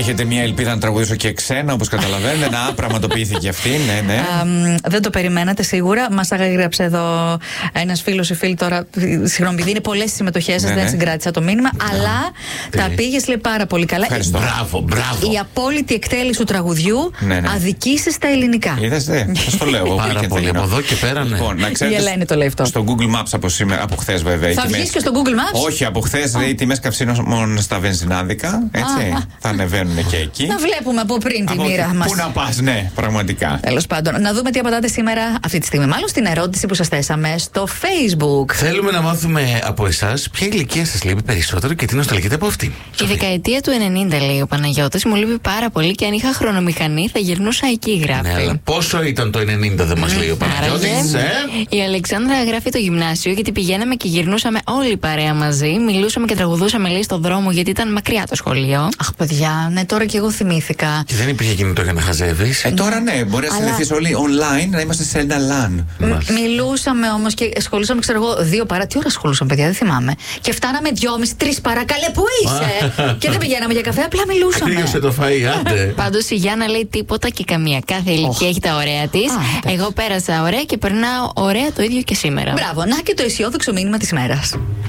Έχετε μια ελπίδα να τραγουδήσω και ξένα, όπως καταλαβαίνετε. Να, πραγματοποιήθηκε αυτή. Ναι. Δεν το περιμένατε σίγουρα. Μας έγραψε εδώ ένας φίλος ή φίλη τώρα. Συγγνώμη, επειδή είναι πολλές οι συμμετοχές σας, δεν συγκράτησα το μήνυμα. Αλλά τα πήγες, λέει, πάρα πολύ καλά. Ευχαριστώ. Μπράβο. Η απόλυτη εκτέλεση του τραγουδιού αδικήσε στα ελληνικά. Είδατε, σας το λέω. Πάρα πολύ. Από εδώ και πέρα, ναι. Λοιπόν, να ξέρετε, η Ελένη το λέει αυτό. Στο Google Maps από χθες, βέβαια. Θα βγεις και στο Google Maps? Όχι, από χθες λέει οι τιμές καυσίμων στα βενζινάδικα. Έτσι. Θα ανεβαίνουν και εκεί. Να βλέπουμε από πριν τη μοίρα μας. Πού να πας, ναι, πραγματικά. Τέλος πάντων, να δούμε τι απαντάτε σήμερα, αυτή τη στιγμή, μάλλον στην ερώτηση που σας θέσαμε στο Facebook. Θέλουμε να μάθουμε από εσάς ποια ηλικία σας λείπει περισσότερο και τι νοσταλγείτε από αυτή. Η δεκαετία του 90, λέει ο Παναγιώτης, μου λείπει πάρα πολύ και αν είχα χρονομηχανή θα γυρνούσα εκεί, γράφει. Ναι, αλλά πόσο ήταν το 90, δεν μας λέει ο Παναγιώτης. Η Αλεξάνδρα γράφει το γυμνάσιο, γιατί πηγαίναμε και γυρνούσαμε όλοι η παρέα μαζί. Μιλούσαμε και τραγουδούσαμε, λέει, στον δρόμο, γιατί ήταν μακριά το σχολείο. Αχ, παιδιά, ναι, τώρα και εγώ θυμήθηκα. Και δεν υπήρχε κινητό για να χαζεύεις. Τώρα ναι, μπορεί να συνδεθείς όλοι online, να είμαστε σε ένα LAN. Μιλούσαμε όμως και ασχολούσαμε, ξέρω εγώ, 2 παρά. Τι ώρα ασχολούσαμε, παιδιά, δεν θυμάμαι. Και φτάναμε 2.30-3 παρά. Καλέ, πού είσαι! Και δεν πηγαίναμε για καφέ, απλά μιλούσαμε. Κρύωσε το φαΐ, άντε. Πάντως η Γιάννα λέει τίποτα και καμία. Κάθε ηλικία έχει τα ωραία της. Εγώ πέρασα ωραία και περνάω ωραία το ίδιο και σήμερα. Μπράβο, να και το αισιόδοξο μήνυμα της ημέρας.